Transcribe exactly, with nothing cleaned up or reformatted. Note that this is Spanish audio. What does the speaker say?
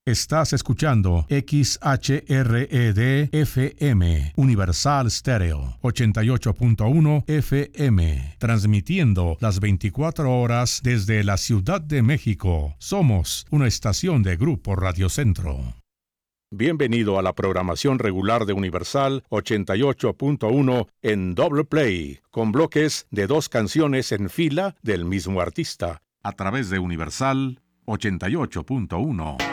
Estás escuchando X H R E D F M, Universal Stereo, ochenta y ocho punto uno F M, transmitiendo las veinticuatro horas desde la Ciudad de México. Somos una estación de Grupo Radio Centro. Bienvenido a la programación regular de Universal ochenta y ocho punto uno en Double Play, con bloques de dos canciones en fila del mismo artista, a través de Universal ochenta y ocho punto uno.